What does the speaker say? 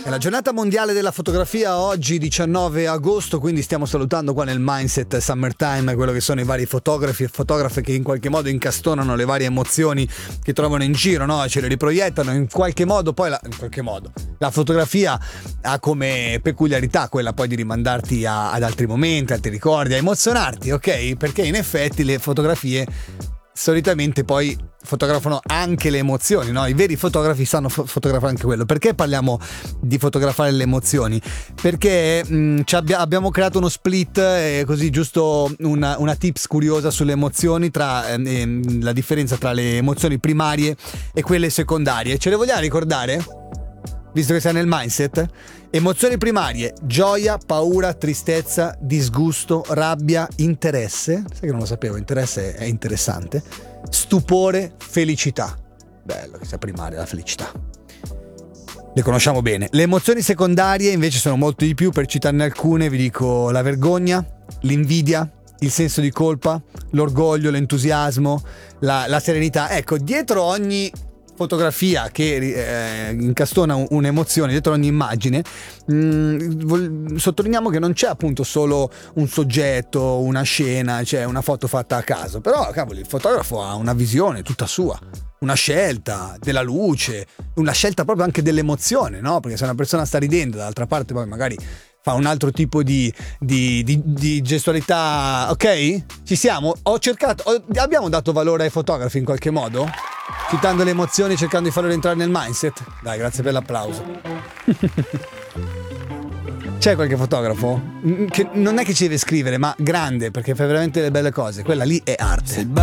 È la giornata mondiale della fotografia oggi 19 agosto, quindi stiamo salutando qua nel Mindset Summertime quello che sono i vari fotografi e fotografe che in qualche modo incastonano le varie emozioni che trovano in giro, no? Ce le riproiettano in qualche modo, poi la fotografia ha come peculiarità quella poi di rimandarti ad altri momenti, altri ricordi, a emozionarti, ok? Perché in effetti le fotografie solitamente poi fotografano anche le emozioni, no? I veri fotografi sanno fotografare anche quello. Perché parliamo di fotografare le emozioni? Perché abbiamo creato uno split, così giusto una tips curiosa sulle emozioni, tra la differenza tra le emozioni primarie e quelle secondarie. Ce le vogliamo ricordare? Visto che sei nel mindset? Emozioni primarie: gioia, paura, tristezza, disgusto, rabbia, interesse. Sai che non lo sapevo, interesse è interessante. Stupore, felicità. Bello che sia primaria la felicità. Le conosciamo bene. Le emozioni secondarie invece sono molto di più, per citarne alcune vi dico la vergogna, l'invidia, il senso di colpa, l'orgoglio, l'entusiasmo, la serenità. Ecco, dietro ogni fotografia che incastona un'emozione, dietro ogni immagine, sottolineiamo che non c'è appunto solo un soggetto, una scena, c'è una foto fatta a caso, però cavolo, il fotografo ha una visione tutta sua, una scelta della luce, una scelta proprio anche dell'emozione, no? Perché se una persona sta ridendo, dall'altra parte poi magari fa un altro tipo di gestualità. Ok? Ci siamo? Abbiamo dato valore ai fotografi in qualche modo? Citando le emozioni, cercando di farlo entrare nel mindset? Dai, grazie per l'applauso. C'è qualche fotografo che non è che ci deve scrivere, ma grande, perché fa veramente le belle cose. Quella lì è arte.